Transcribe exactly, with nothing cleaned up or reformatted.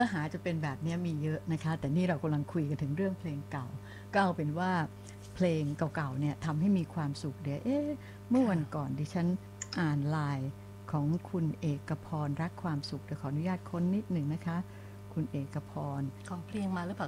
เนื้อหาจะเป็นแบบนี้มีเยอะนะคะแต่นี่เรากำลังคุยกันถึงเรื่องเพลงเก่าก็เอาเป็นว่าเพลงเก่าๆเนี่ยทำให้มีความสุขเดี๋ยวเอ๊ะเมื่อค่ะวันก่อนดิฉันอ่านไลน์ของคุณเอกพรรักความสุขเดี๋ยวขออนุญาตค้นนิดหนึ่งนะคะคุณเอกพรของเพลงมาหรือเปล่า